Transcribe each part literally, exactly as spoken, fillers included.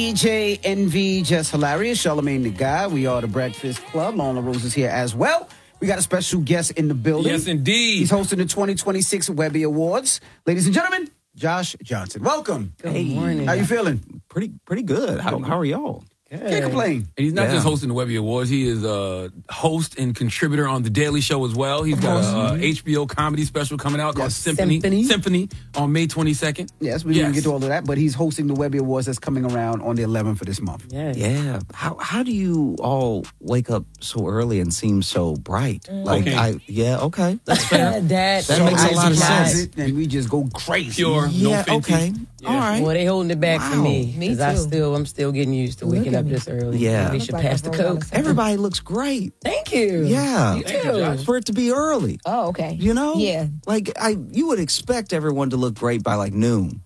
D J Envy, Just Hilarious, Charlamagne the Guy. We are the Breakfast Club. Lon LaRose is here as well. We got a special guest in the building. Yes, indeed. He's hosting the twenty twenty-six Webby Awards. Ladies and gentlemen, Josh Johnson. Welcome. Good hey, morning. How you feeling? Pretty pretty good. How, how are y'all? Good. Can't complain. And he's not yeah. just hosting the Webby Awards. He is a host and contributor on The Daily Show as well. He's got a, a H B O comedy special coming out called yes. Symphony. Symphony. Symphony on May twenty-second. Yes, we yes. didn't get to all of that, but he's hosting the Webby Awards that's coming around on the eleventh of this month. Yeah. Yeah. How how do you all wake up so early and seem so bright? Mm. Like okay. I yeah, okay. That's fair. that that makes a lot of sense. And we just go crazy. Pure, yeah, no okay. Yeah. All right. Well, they holding it back Wow. for me. Me Because I too. still, I'm still getting used to Look waking at up me. this early. Yeah. They Look should like pass a the whole lot coke. of stuff. Everybody looks great. Thank you. Yeah. You Thank you, too. Josh. For it to be early. Oh, okay. You know? Yeah. Like I you would expect everyone to look great by like noon.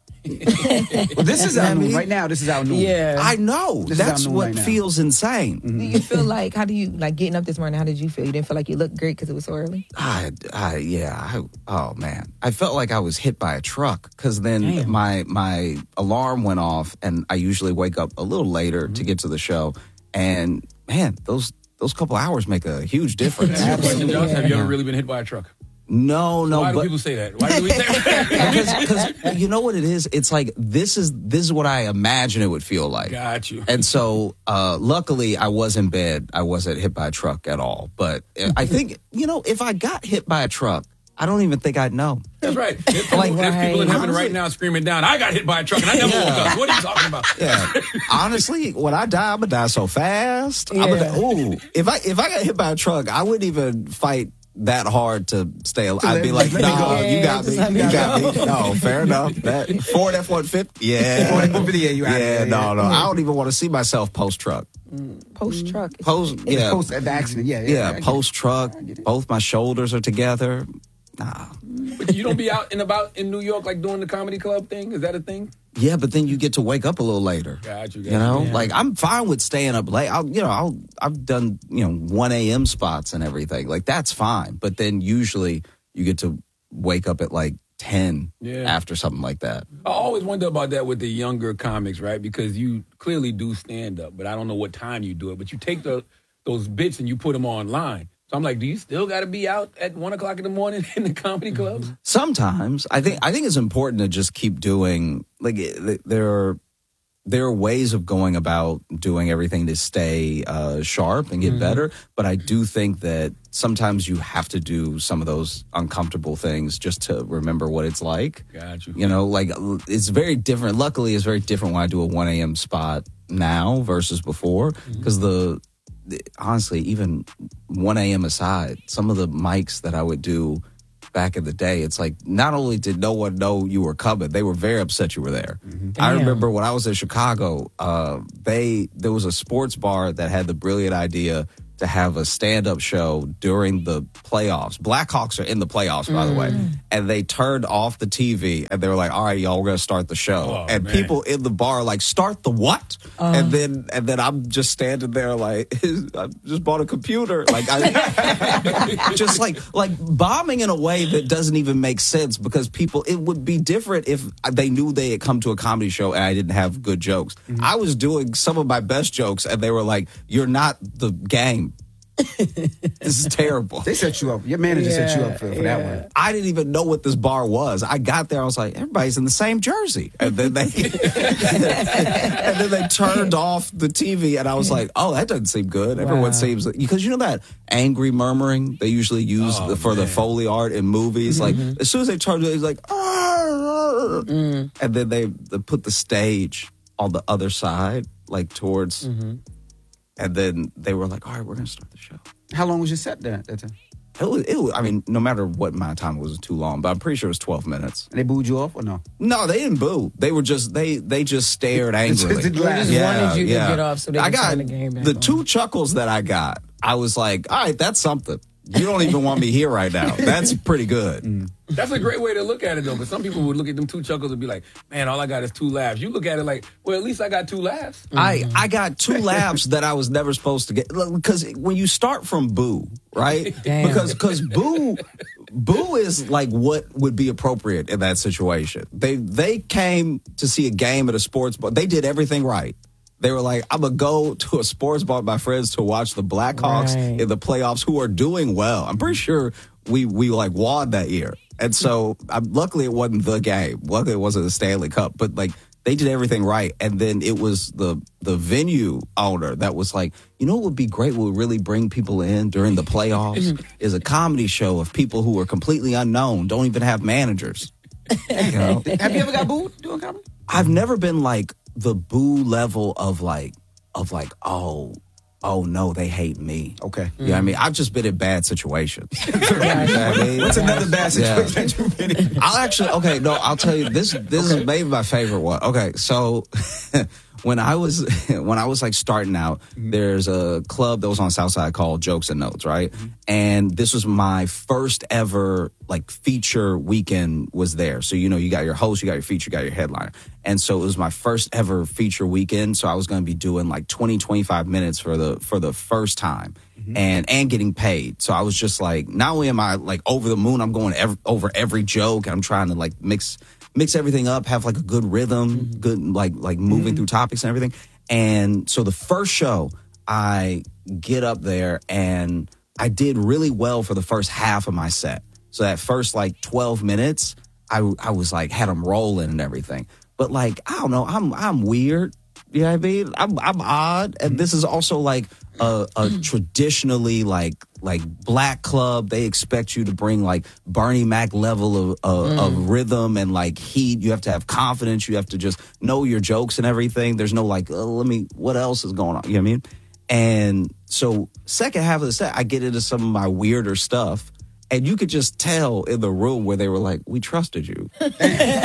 Well, this is our I noon. mean- Right now, this is our noon. Yeah. I know. This is That's our noon what right now. feels insane. Do you feel like, how do you, like getting up this morning, how did you feel? You didn't feel like you looked great because it was so early? I, I, yeah. I, oh man, I felt like I was hit by a truck because then Damn. my my alarm went off, and I usually wake up a little later to get to the show, and man, those those couple hours make a huge difference. Have you, ever, Josh, have you ever Yeah. really been hit by a truck? No, no, Why do but people say that? Why do we say that? because you know what it is? It's like this is this is what I imagine it would feel like. Got you. And so, uh, luckily, I was in bed. I wasn't hit by a truck at all. But I think, you know, if I got hit by a truck, I don't even think I'd know. That's right. There's people, Like, there's people in right. heaven right now screaming down, I got hit by a truck and I never Yeah. woke up. What are you talking about? Yeah. Honestly, when I die, I'm gonna die so fast. I'm gonna, Yeah. ooh, if I if I got hit by a truck, I wouldn't even fight that hard to stay alive. I'd be like, let me nah, go. you got me. Yeah, You just got let me. me No, fair enough. That Ford F one fifty. Yeah. Ford F one fifty, yeah, you out Yeah, there, no, yeah. no. I don't even want to see myself post truck. Post truck. Post, It's yeah. post the accident. Yeah, yeah. Yeah, I get it. post truck. Both my shoulders are together. Nah. But you don't be out and about in New York like doing the comedy club thing? Is that a thing? Yeah, but then you get to wake up a little later. Got you. Got You know, Yeah. like I'm fine with staying up late. I'll, you know, I'll, I've done, you know, one a.m. spots and everything. Like that's fine. But then usually you get to wake up at like ten Yeah. after something like that. I always wonder about that with the younger comics, right? Because you clearly do stand up, but I don't know what time you do it. But you take the those bits and you put them online. So I'm like, do you still got to be out at one o'clock in the morning in the comedy clubs? Sometimes I think I think it's important to just keep doing. Like it- there are there are ways of going about doing everything to stay uh, sharp and get better. But I do think that sometimes you have to do some of those uncomfortable things just to remember what it's like. Got you. You know, like it's very different. Luckily, it's very different when I do a one a.m. spot now versus before because the, the honestly, even one a.m. aside, some of the mics that I would do back in the day, it's like not only did no one know you were coming, they were very upset you were there. I Damn. remember when I was in Chicago, uh, they there was a sports bar that had the brilliant idea to have a stand-up show during the playoffs. Blackhawks are in the playoffs, by the way. And they turned off the T V, and they were like, all right, y'all, we're going to start the show. Oh, and man. people in the bar like, start the what? and then and then I'm just standing there like, I just bought a computer. Like, I, just like like bombing in a way that doesn't even make sense because people, it would be different if they knew they had come to a comedy show and I didn't have good jokes. I was doing some of my best jokes, and they were like, you're not the game. This is terrible. They set you up. Your manager set you up for, for that Yeah. one. I didn't even know what this bar was. I got there, I was like, everybody's in the same jersey. And then they and then they turned off the T V, and I was like, oh, that doesn't seem good. Everyone Wow. seems because you know that angry murmuring they usually use Oh, the, for the man. Foley art in movies. Like as soon as they turned it, it's like, "Arr!" and then they, they put the stage on the other side, like towards. And then they were like, all right, we're going to start the show. How long was your set there at that time? It was, it was, I mean, no matter what amount of time, it wasn't too long, but I'm pretty sure it was twelve minutes. And they booed you off or no? No, they didn't boo. They were just, they they just stared angrily. Just laugh. They just wanted you to get off so they I could got turn the game back the on. two chuckles that I got, I was like, all right, that's something. You don't even want me here right now. That's pretty good. That's a great way to look at it, though. But some people would look at them two chuckles and be like, man, all I got is two laughs. You look at it like, well, at least I got two laughs. I, I got two laughs that I was never supposed to get. Because when you start from boo, right? Damn. Because because boo boo is like what would be appropriate in that situation. They they came to see a game at a sports bar. They did everything right. They were like, I'm going to go to a sports bar with my friends to watch the Blackhawks Right. in the playoffs who are doing well. I'm pretty sure we, we like won that year. And so um, luckily it wasn't the game. Luckily it wasn't the Stanley Cup. But like they did everything right. And then it was the the venue owner that was like, you know what would be great, what would really bring people in during the playoffs is a comedy show of people who are completely unknown, don't even have managers. You know? Have you ever got booed doing comedy? I've never been like the boo level of like, of like, oh, oh no, they hate me. Okay. You know what I mean? I've just been in bad situations. You know what I mean? What's another bad Yeah. situation that you've been in? I'll actually, okay, no, I'll tell you, this This is maybe my favorite one. Okay, so when I was, when I was like starting out, there's a club that was on Southside called Jokes and Notes, right? And this was my first ever like feature weekend was there. So, you know, you got your host, you got your feature, you got your headliner. And so it was my first ever feature weekend. So I was going to be doing like twenty, twenty-five minutes for the, for the first time. And and getting paid. So I was just like, not only am I like over the moon, I'm going ev- over every joke. I'm trying to like mix mix everything up, have like a good rhythm, mm-hmm. good like like moving mm-hmm. through topics and everything. And so the first show, I get up there and I did really well for the first half of my set. So that first like twelve minutes, I I was like had them rolling and everything. But like I don't know, I'm I'm weird. You know what I mean? I'm I'm odd, and this is also like a, a traditionally like like black club. They expect you to bring like Bernie Mac level of of, mm. of rhythm and like heat. You have to have confidence. You have to just know your jokes and everything. There's no like, oh, let me. What else is going on? You know what I mean? And so second half of the set, I get into some of my weirder stuff. And you could just tell in the room where they were like, "We trusted you. what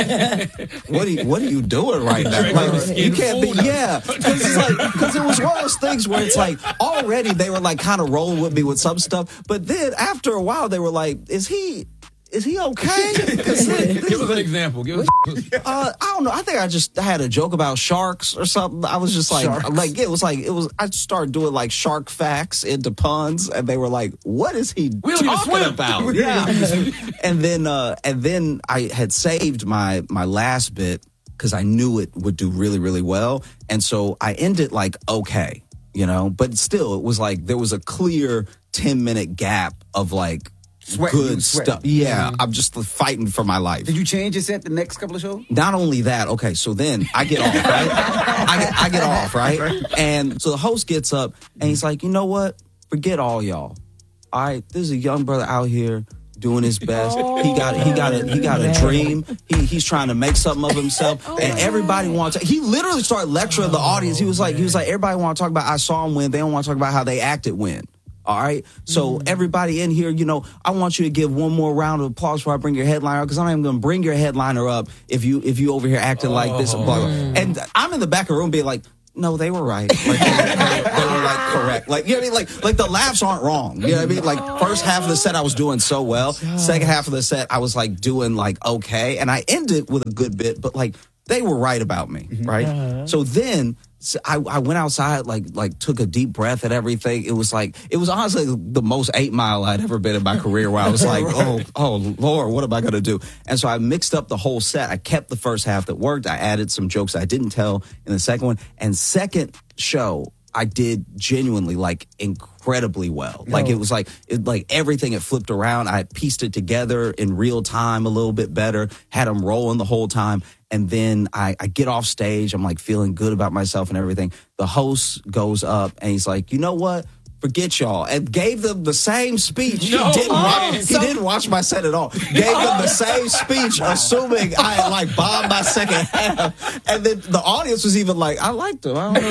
are you, what are you doing right now? Like, you can't be, yeah." Because it's like, because it was one of those things where it's like already they were like kind of rolling with me with some stuff, but then after a while they were like, "Is he?" Is he okay? Give us an example. Give us. Uh, I don't know. I think I just had a joke about sharks or something. I was just like, sharks. like it was like it was. I started doing like shark facts into puns, and they were like, "What is he we don't talking even swim. about?" Yeah. and then, uh, and then I had saved my my last bit because I knew it would do really really well, and so I ended like okay, you know. But still, it was like there was a clear ten minute gap of like. Sweat, good stuff. Yeah, mm-hmm. I'm just fighting for my life. Did you change your set the next couple of shows? Not only that, okay, so then I get off, right? I, get, I get off, right? And so the host gets up and he's like, you know what? Forget all y'all. All right, there's a young brother out here doing his best. Oh, he got he got a he got a dream. He he's trying to make something of himself. Oh, and everybody wants to, he literally started lecturing the audience. He was like, he was like, everybody want to talk about I saw him win. They don't want to talk about how they acted win. All right. So mm. everybody in here, you know, I want you to give one more round of applause before I bring your headliner up, because I'm not even going to bring your headliner up if you if you over here acting oh. like this. Blah, blah. And I'm in the back of the room being like, no, they were right. Like, they, they, they were like correct. Like, you know what I mean? Like, like the laughs aren't wrong. You know what I mean? Like first half of the set, I was doing so well. Second half of the set, I was like doing like okay. And I ended with a good bit, but like they were right about me. Right. Uh-huh. So then So I, I went outside, like, like took a deep breath at everything. It was like, it was honestly the most eight mile I'd ever been in my career, where I was like, oh, oh Lord, what am I going to do? And so I mixed up the whole set. I kept the first half that worked. I added some jokes I didn't tell in the second one. And second show, I did genuinely like incredibly well. Like it was like, it, like everything had flipped around. I pieced it together in real time a little bit better, had them rolling the whole time. And then I, I get off stage. I'm like feeling good about myself and everything. The host goes up and he's like, you know what? Forget y'all. And gave them the same speech. No, he, didn't oh, watch, he didn't watch my set at all. Gave them the same speech, assuming I had like bombed my second half. And then the audience was even like, I liked him. I don't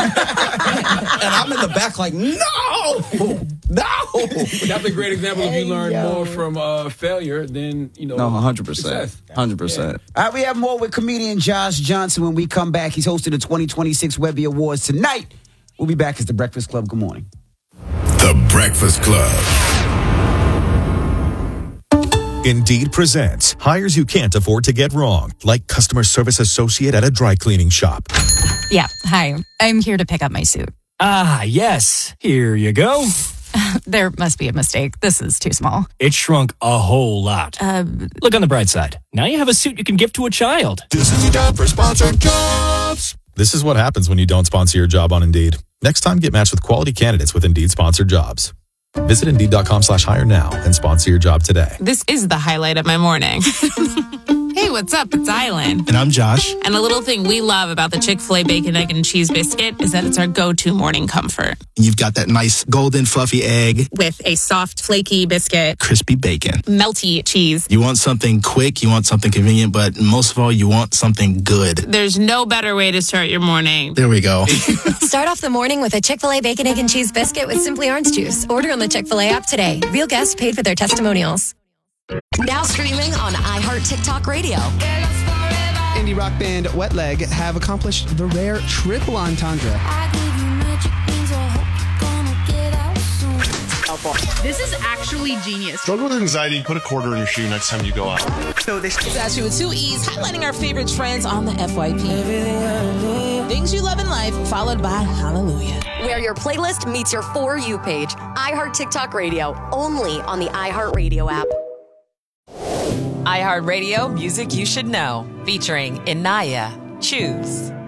know. And I'm in the back like, no, no. That's a great example of you learn more from uh, failure than, you know. No, one hundred percent. Success. one hundred percent. Yeah. All right, we have more with comedian Josh Johnson when we come back. He's hosting the twenty twenty-six Webby Awards tonight. We'll be back as The Breakfast Club. Good morning. The Breakfast Club. Indeed presents hires you can't afford to get wrong, like customer service associate at a dry cleaning shop. Yeah, hi. I'm here to pick up my suit. Ah, yes. Here you go. There must be a mistake. This is too small. It shrunk a whole lot. Uh, Look on the bright side. Now you have a suit you can give to a child. This is time for sponsored jobs. This is what happens when you don't sponsor your job on Indeed. Next time, get matched with quality candidates with Indeed sponsored jobs. Visit Indeed.com slash hire now and sponsor your job today. This is the highlight of my morning. Hey, what's up? It's Island. And I'm Josh. And a little thing we love about the Chick-fil-A Bacon, Egg, and Cheese Biscuit is that it's our go-to morning comfort. You've got that nice golden fluffy egg. With a soft, flaky biscuit. Crispy bacon. Melty cheese. You want something quick, you want something convenient, but most of all, you want something good. There's no better way to start your morning. There we go. Start off the morning with a Chick-fil-A Bacon, Egg, and Cheese Biscuit with Simply Orange Juice. Order on the Chick-fil-A app today. Real guests paid for their testimonials. Now streaming on iHeart TikTok Radio. Indie rock band Wet Leg have accomplished the rare triple entendre. This is actually genius. Struggle with anxiety, put a quarter in your shoe next time you go out. So this is actually with two E's, highlighting our favorite trends on the F Y P. Things you love in life, followed by Hallelujah. Where your playlist meets your For You page. iHeart TikTok Radio, only on the iHeart Radio app. iHeartRadio Music You Should Know, featuring Inaya. Choose.